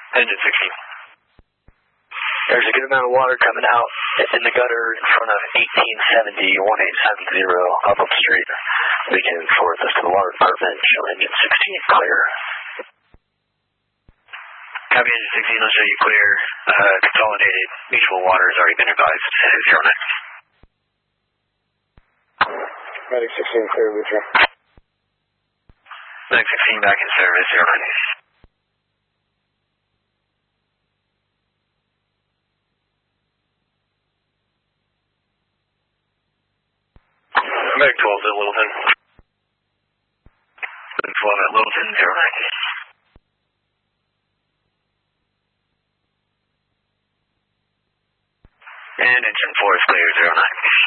Engine 16. There's a good amount of water coming out in the gutter in front of 1870 Upham Street. We can forward this to the water department. Show engine 16 clear. Copy, engine 16, I'll show you clear. Consolidated mutual water has already been advised. 09. Medic 16 clear, Lutra. Medic 16 back in service, 09. Medic 12 at Littleton. Medic 12 at Littleton, 09. And engine 4 is clear, 09.